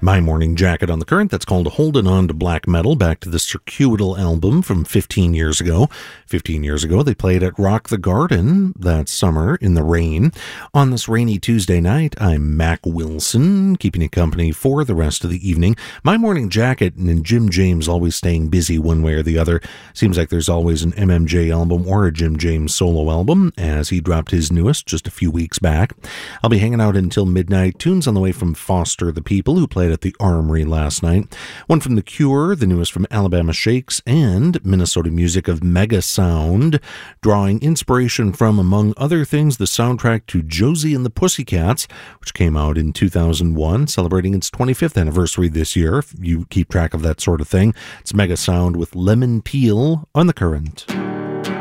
My Morning Jacket on the Current, that's called Holding On to Black Metal, back to the Circuital album from 15 years ago. 15 years ago, they played at Rock the Garden that summer in the rain. On this rainy Tuesday night, I'm Mac Wilson, keeping you company for the rest of the evening. My Morning Jacket and Jim James always staying busy one way or the other. Seems like there's always an MMJ album or a Jim James solo album, as he dropped his newest just a few weeks back. I'll be hanging out until midnight. Tunes on the way from Foster the People, who played at the Armory last night. One from The Cure, the newest from Alabama Shakes, and Minnesota music of Mega Sound, drawing inspiration from, among other things, the soundtrack to Josie and the Pussycats, which came out in 2001, celebrating its 25th anniversary this year, if you keep track of that sort of thing. It's Mega Sound with Lemon Peel on the Current.